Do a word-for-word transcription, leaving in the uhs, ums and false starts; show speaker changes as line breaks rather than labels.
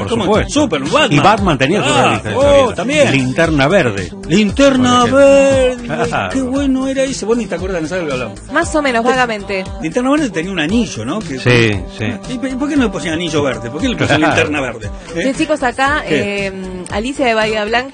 por
¿Cómo?
supuesto.
Superman, Batman.
Y Batman tenía su
Ah,
revista de
oh,
historietas.
también.
Linterna Verde.
Linterna
Por
Verde.
Claro.
Qué bueno era ese. Vos ni te acuerdas, no sabes lo que hablamos.
Más o menos, vagamente.
Linterna Verde tenía un anillo, ¿no? Que,
Sí, sí.
¿Y por qué no le pusieron anillo verde? ¿Por qué le pusieron
Claro.
linterna verde? ¿Eh?
Sí, chicos, acá
¿Qué?
eh, Alicia de Bahía Blanca